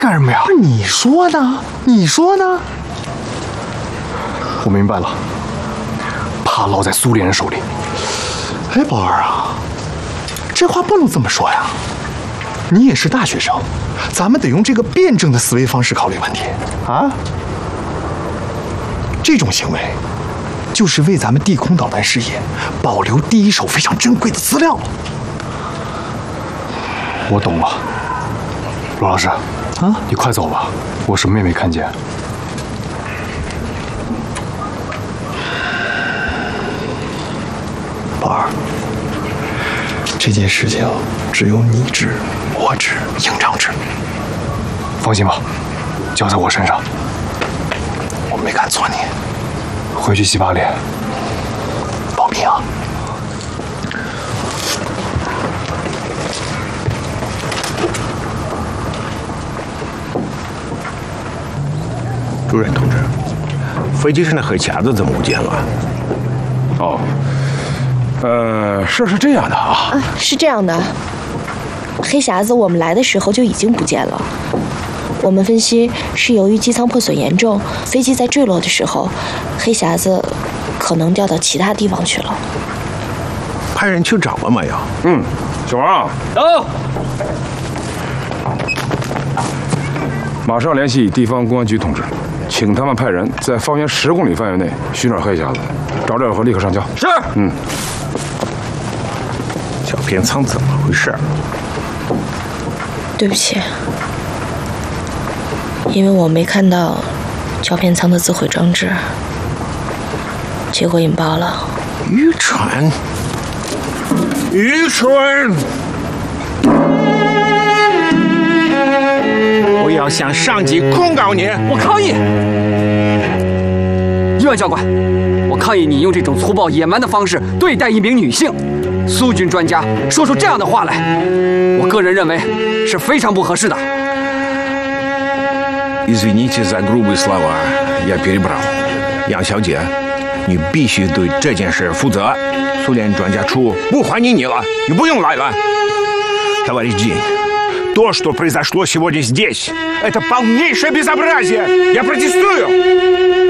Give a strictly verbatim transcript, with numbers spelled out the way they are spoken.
干什么呀？ 你说呢？你说呢？ 我明白了，怕落在苏联人手里。 哎，宝儿啊，这话不能这么说呀。你也是大学生，咱们得用这个辩证的思维方式考虑问题啊。这种行为，就是为咱们地空导弹事业保留第一手非常珍贵的资料。 我懂了，罗老师， 啊， 你快走吧，我什么也没看见。 宝儿，这件事情只有你知，我知，营长知。 放心吧，交在我身上。 我没看错你， 回去洗把脸， 保密啊！ 主任同志，飞机上的黑匣子怎么不见了？ 哦，呃，事是这样的啊， 啊，是这样的，黑匣子我们来的时候就已经不见了。我们分析是由于机舱破损严重，飞机在坠落的时候，黑匣子可能掉到其他地方去了。 派人去找了没有？ 嗯，小王， 走。 马上联系地方公安局同志，请他们派人在方圆十公里范围内寻找黑匣子，找着以后立刻上交。 是。 嗯。 小偏舱怎么回事？ 对不起，因为我没看到胶片舱的自毁装置，结果引爆了。 愚蠢！愚蠢！我要向上级控告你！ 我抗议！岳教官，我抗议你用这种粗暴野蛮的方式对待一名女性。苏军专家说出这样的话来，我个人认为是非常不合适的。 Извините за грубые слова, я перебрал. 杨小姐，你必须对这件事负责。苏联专家处不欢迎你了，你不用来了。Товарищ Дин, то, что произошло сегодня здесь, это полнейшее безобразие. Я протестую.